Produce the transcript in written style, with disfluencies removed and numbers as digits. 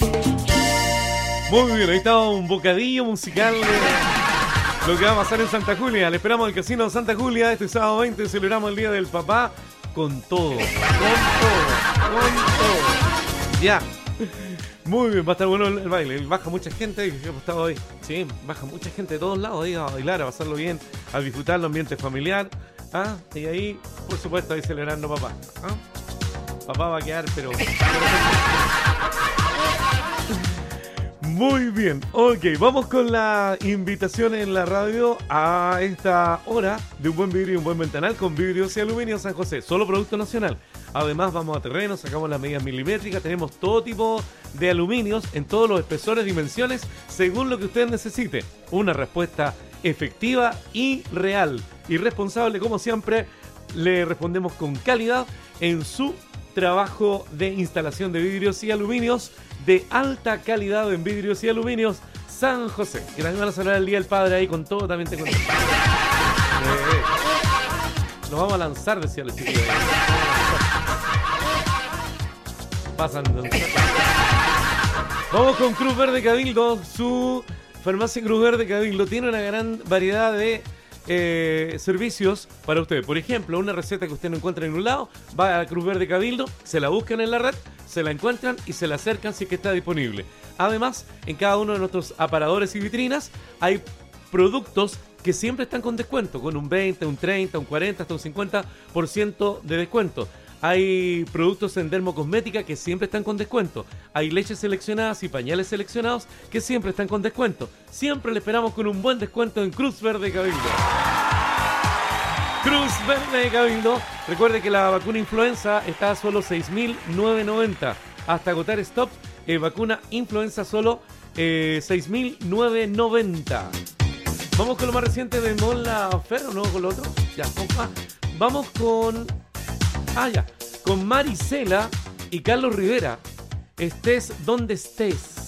Muy bien, ahí estaba un bocadillo musical de lo que va a pasar en Santa Julia. Le esperamos al Casino Santa Julia este sábado 20. Celebramos el Día del Papá con todo, con todo, con todo. Ya. Muy bien, va a estar bueno el baile. Baja mucha gente, hemos estado hoy. Sí, baja mucha gente de todos lados ahí a bailar, a pasarlo bien, a disfrutar el ambiente familiar. ¿Ah? Y ahí, por supuesto, ahí celebrando papá. ¿Ah? Papá va a quedar, pero... Muy bien, ok, vamos con la invitación en la radio a esta hora de un buen vidrio y un buen ventanal con vidrios y aluminio San José, solo producto nacional. Además vamos a terreno, sacamos las medidas milimétricas, tenemos todo tipo de aluminios en todos los espesores, dimensiones, según lo que usted necesite. Una respuesta efectiva y real y responsable, como siempre, le respondemos con calidad en su trabajo de instalación de vidrios y aluminios de alta calidad en vidrios y aluminios San José. Que también van a celebrar el Día del Padre ahí con todo, también te cuento. Nos vamos a lanzar, decía la chiquilla. Pasan. Vamos con Cruz Verde Cabildo. Su farmacia Cruz Verde Cabildo tiene una gran variedad de servicios para usted. Por ejemplo, una receta que usted no encuentra en un lado, va a Cruz Verde Cabildo, se la buscan en la red, se la encuentran y se la acercan si es que está disponible. Además, en cada uno de nuestros aparadores y vitrinas hay productos que siempre están con descuento, con un 20, un 30, un 40, hasta un 50% de descuento. Hay productos en dermocosmética que siempre están con descuento. Hay leches seleccionadas y pañales seleccionados que siempre están con descuento. Siempre le esperamos con un buen descuento en Cruz Verde Cabildo. Cruz Verde Cabildo. Recuerde que la vacuna influenza está a solo 6.990. Hasta agotar stop, vacuna influenza solo 6.990. Vamos con lo más reciente de Mon Laferte, ¿o no? Con lo otro. Ya, vamos con... con Marisela y Carlos Rivera. Estés donde estés.